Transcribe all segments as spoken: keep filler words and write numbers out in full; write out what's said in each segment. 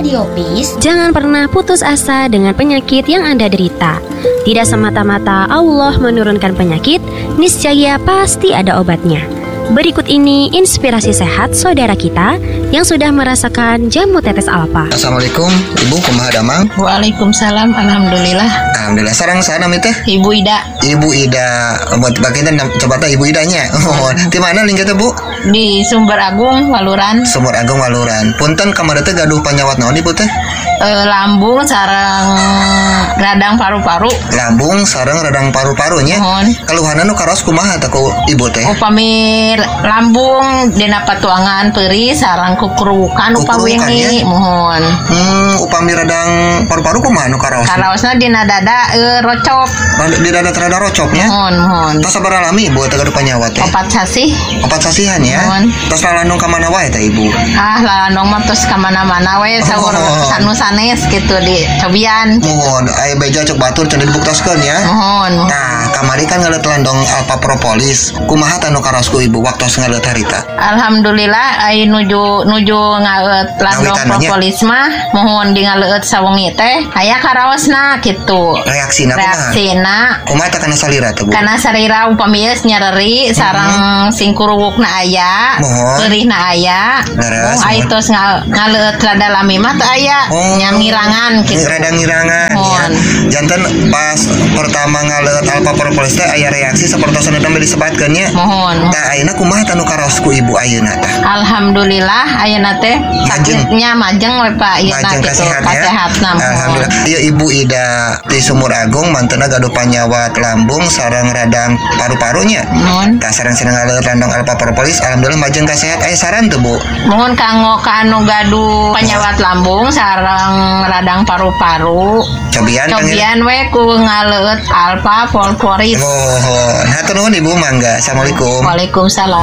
Radio Peace. Jangan pernah putus asa dengan penyakit yang Anda derita. Tidak semata-mata Allah menurunkan penyakit, niscaya pasti ada obatnya. Berikut ini inspirasi sehat saudara kita yang sudah merasakan jamu tetes alfa. Assalamualaikum, Ibu kumaha damang? Waalaikumsalam, alhamdulillah. Alhamdulillah. Sarang sana teh? Ibu Ida. Ibu Ida. Buat bagian coba teh Ibu Idanya. Oh, di mana lingkatnya, Bu? Di Sumber Agung, Waluran. Sumber Agung, Waluran. Punten kamari teh gaduh panyawat naon Ibu teh? E, lambung sareng radang paru-paru. Lambung sareng radang paru-parunya. Keluhanan nu karos kumaha teh ku Ibu teh? Upami lambung dina patuangan peuri sareng kukurukan upami wingi mohon. Hmm, upami radang paru-paru kumaha nu karos? Karaosna dina dada e, rocop. Di dada rada rocopnya? Mohon, mohon. Tas sabaraha lami Ibu teh gaduh panyawat teh? Opat sasih. Opat sasihan ya. Mohon. Tas lalandung ka mana wae teh Ibu? Ah, lalandung mah tos ka mana-mana we saur sanu sanes gitu di cobian. Mohon, aya beja cok batur cenah dibuktaskeun ya. Mohon. Nah, kamari kan ngaleut landong alfa propolis. Kumaha teh nu karos ku Ibu waktu ngaleut harita? Alhamdulillah ai nuju nuju ngaleut landong propolis mah mohon di ngaleut sawengi teh aya karaosna kitu. Reaksina kumaha? Reaksina kumaha teh kana salira teh Bu? Kana salira upami geus nyareri sareng hmm. sing kuruwukna aya, peurihna aya. Oh, ai tos ngaleut rada lami mah teh aya. Nya ngirangan kitu. Rada ngirangan ya. Janten pas pertama ngaleut alfa propolis teh aya reaksi sapertosan teh disebatkeun nya. Mohon. Tah ayeuna kumaha teh nu karos ku Ibu ayeuna teh? Alhamdulillah ayeuna teh sakitnya majeng we Pak ayeuna kitu kasehatna. Alhamdulillah. Ieu Ibu Ida di Sumur Agung mantenna gaduh panyawat lambung sareng radang paru-parunya. Mohon. Tah sareng cenah ngaleut landong alfa propolis alhamdulillah majeng kasehat. Aya saran teu Bu? Mohon kanggo ka anu gaduh panyawat lambung sareng radang paru-paru. Cobian Cobian we ku ngaleut alfa propolis. Oh, hatur nuhun Ibu mangga. Assalamualaikum. Waalaikumsalam.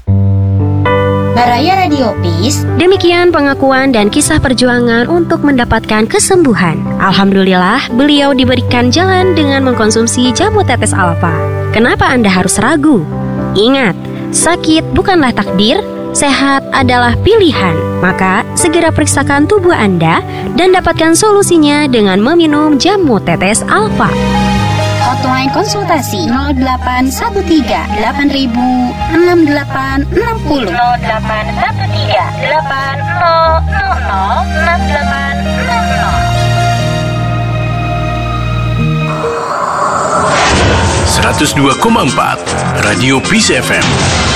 Baraya Radio Peace. Demikian pengakuan dan kisah perjuangan untuk mendapatkan kesembuhan. Alhamdulillah, beliau diberikan jalan dengan mengkonsumsi jamu tetes alfa. Kenapa Anda harus ragu? Ingat, sakit bukanlah takdir, sehat adalah pilihan. Maka, segera periksakan tubuh Anda dan dapatkan solusinya dengan meminum jamu tetes alfa. Hotline konsultasi nol delapan satu tiga delapan ribu enam delapan enam nol nol delapan satu tiga delapan nol nol nol enam delapan enam nol. seratus dua koma empat Radio Peace F M.